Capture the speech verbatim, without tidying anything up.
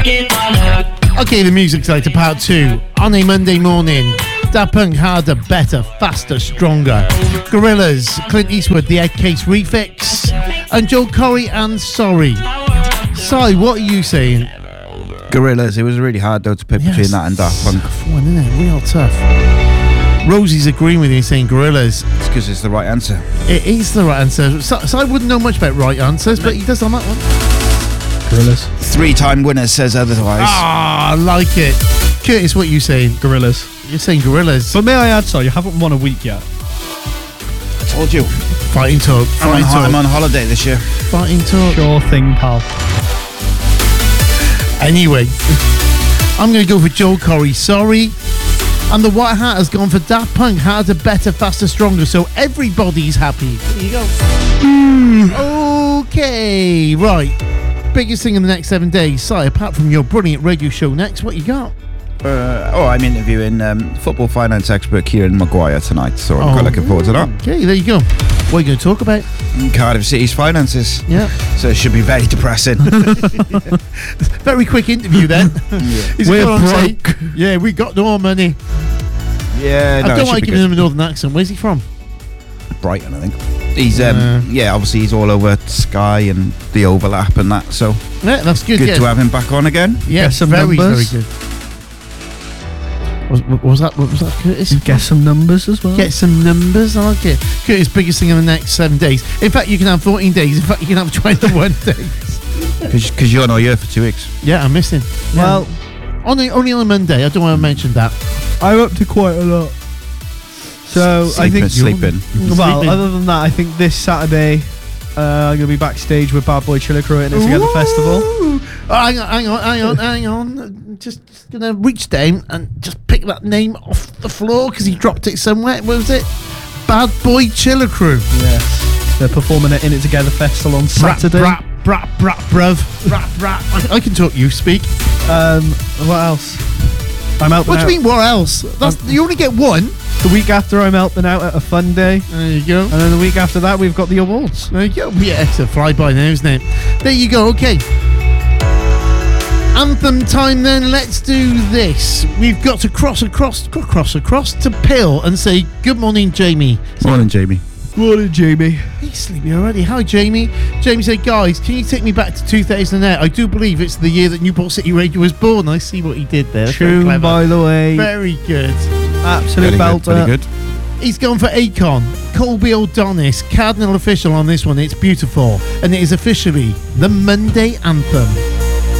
Okay, the Music Selector part two. On a Monday morning, Daft Punk, Harder, Better, Faster, Stronger. Gorillaz, Clint Eastwood, The Ed Case Refix. And Joel Corey and Sorry. Si, what are you saying? Gorillaz. It was really hard though to pick Yes, between that and Daft Punk. Tough one, isn't it? Real tough. Rosie's agreeing with you, saying Gorillaz. It's because it's the right answer. It is the right answer. So, so I wouldn't know much about right answers, but he does on that one. Gorillaz. Three-time winner says otherwise. Ah, I like it. Curtis, what are you saying? Gorillaz. You're saying Gorillaz. But may I add, so you haven't won a week yet. I told you. Fighting talk. I'm on, Fighting ho- talk. I'm on holiday this year. Fighting talk. Sure thing, pal. Anyway, I'm going to go for Joel Corey, Sorry. And the White Hat has gone for Daft Punk, Harder, Better, Faster, Stronger. So everybody's happy. There you go. Mm. Okay, right. Biggest thing in the next seven days. Si, apart from your brilliant radio show next, what you got? Uh, oh, I'm interviewing um, football finance expert Kieran Maguire tonight, so I'm Oh. quite looking forward to that. Okay, there you go. What are you going to talk about? Cardiff City's finances. Yeah. So it should be very depressing. Very quick interview then. yeah, He's We're gone on to broke. say, yeah, we got no money. yeah no, I it don't should like be giving good. him a northern accent. Where's he from? Brighton, I think. He's um, Uh. yeah, obviously he's all over Sky and the overlap and that. So Yeah, that's good. good yeah. to have him back on again. Yeah, Get some very, numbers. very good. Was, what was that? What was that, Curtis? Get some numbers as well. Get some numbers. I like it. Curtis, biggest thing in the next seven days. In fact, you can have fourteen days. In fact, you can have twenty-one days. Because you're not here for two weeks. Yeah, I'm missing. Well, Yeah. only only on a Monday. I don't want to mention that. I'm up to quite a lot. So I Sleeping, think. sleeping. Well, Sleeping. other than that, I think this Saturday uh, I'm going to be backstage with Bad Boy Chiller Crew at It Together Ooh. Festival. Oh, hang on, hang on, hang on, hang on. Just, just gonna reach down and just pick that name off the floor because he dropped it somewhere. What was it? Bad Boy Chiller Crew. Yes. They're performing at In It Together Festival on Saturday. Brat, brat, brat, brat, bruv. Brat, brat. I, I can talk. You speak. Um, what else? I'm out. What do you mean? What else? That's, you only get one. The week after, I'm helping out at a fun day, There you go. and then the week after that, we've got the awards. There you go. Yeah, it's a flyby now, isn't it? There you go. Okay. Anthem time then. Let's do this. We've got to cross across, cross across to Pill and say good morning, Jamie. Morning, Jamie. Morning, Jamie. He's sleepy already. Hi, Jamie. Jamie said, guys, can you take me back to two thousand eight? I do believe it's the year that Newport City Radio was born. I see what he did there. That's very Tune, clever. by the way. Very good. Absolute Very good, belter. very good. He's gone for Akon, Colby O'Donis, Cardinal Official on this one. It's beautiful. And it is officially the Monday Anthem.